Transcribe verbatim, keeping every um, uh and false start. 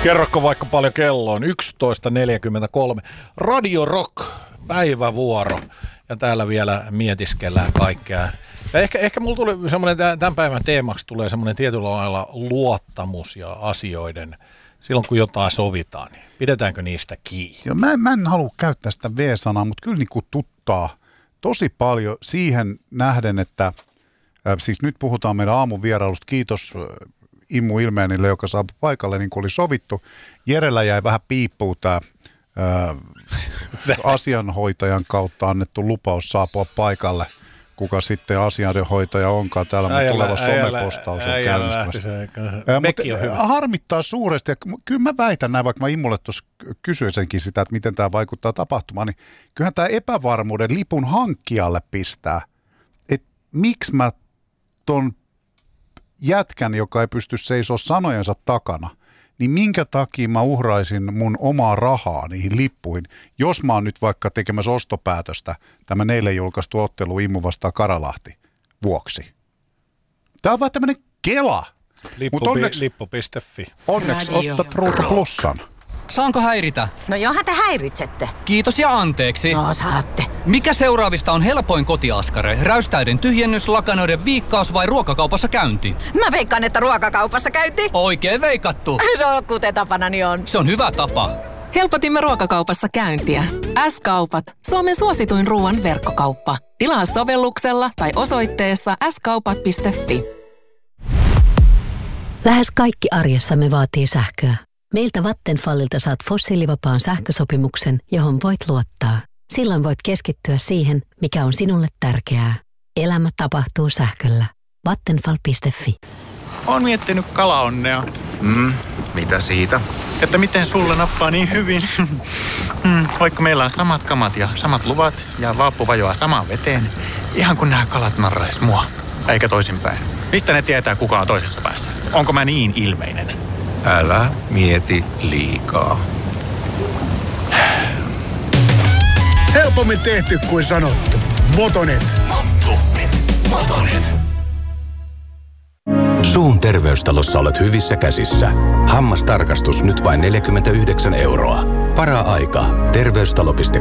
Kerrokko vaikka paljon kello on yksitoista neljäkymmentäkolme. Radio Rock, päivävuoro. Ja täällä vielä mietiskellään kaikkea. Ja ehkä, ehkä mulla tuli semmoinen, tämän päivän teemaksi tulee semmoinen tietyllä lailla luottamus ja asioiden, silloin kun jotain sovitaan, niin pidetäänkö niistä kiinni? Joo, mä, mä en halua käyttää sitä V-sanaa, mutta kyllä niin kuin tuttaa tosi paljon siihen nähden, että äh, siis nyt puhutaan meidän aamun vierailusta. Kiitos äh, Immu Ilmeenille, joka saapui paikalle niin kuin oli sovittu. Jerellä jäi vähän piippuun tämä äh, asianhoitajan kautta annettu lupaus saapua paikalle. Kuka sitten asianhoitaja onkaan täällä, mutta tuleva somepostaus on käynnistymässä. Mutta harmittaa suuresti, ja kyllä mä väitän näin, vaikka mä Immulle tuossa kysyisenkin sitä, että miten tämä vaikuttaa tapahtumaan, niin kyllähän tämä epävarmuuden lipun hankkijalle pistää, että miksi mä ton jätkän, joka ei pysty seisoa sanojensa takana, niin minkä takia mä uhraisin mun omaa rahaa niihin lippuihin, jos mä oon nyt vaikka tekemässä ostopäätöstä tämä eilen julkaistu ottelu Immu vastaan Karalahti vuoksi. Tää on vaan tämmönen kela. Lippu, onneksi, lippu piste fi. Onneksi Radio. Ostat Ruutu Plussan. Saanko häiritä? No johan te häiritsette. Kiitos ja anteeksi. No saatte. Mikä seuraavista on helpoin kotiaskare? Räystäiden tyhjennys, lakanoiden viikkaus vai ruokakaupassa käynti? Mä veikkaan, että ruokakaupassa käynti. Oikein veikattu. No kuten tapanani on. Se on hyvä tapa. Helpotimme ruokakaupassa käyntiä. S-kaupat. Suomen suosituin ruoan verkkokauppa. Tilaa sovelluksella tai osoitteessa s kaupat piste fi. Lähes kaikki arjessamme vaatii sähköä. Meiltä Vattenfallilta saat fossiilivapaan sähkösopimuksen, johon voit luottaa. Silloin voit keskittyä siihen, mikä on sinulle tärkeää. Elämä tapahtuu sähköllä. Vattenfall piste fi. Oon miettinyt kalaonnea. Mm, mitä siitä? Että miten sulle nappaa niin hyvin. mm, vaikka meillä on samat kamat ja samat luvat ja vaappu vajoaa samaan veteen. Ihan kun nämä kalat narrais mua. Eikä toisinpäin. Mistä ne tietää, kuka on toisessa päässä? Onko mä niin ilmeinen? Älä mieti liikaa. Helpommin tehty kuin sanottu. Motonet. Motonet. Motonet. Suun terveystalossa olet hyvissä käsissä. Hammastarkastus nyt vain neljäkymmentäyhdeksän euroa. Para-aika. Terveystalo piste